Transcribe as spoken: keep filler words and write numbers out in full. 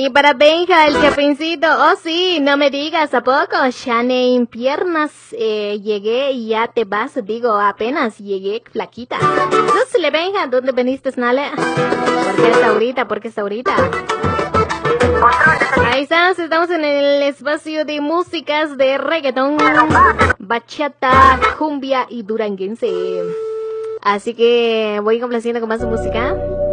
Y para Benja, el chapincito, oh sí, no me digas, ¿a poco? Ya ni en piernas eh, llegué y ya te vas, digo, apenas llegué flaquita. Susle Benja, ¿dónde veniste, Snale? ¿Por qué hasta ahorita? ¿Por qué hasta ahorita? Ahí estamos, estamos en el espacio de músicas de reggaetón, bachata, cumbia y duranguense. Así que voy complaciendo con más música.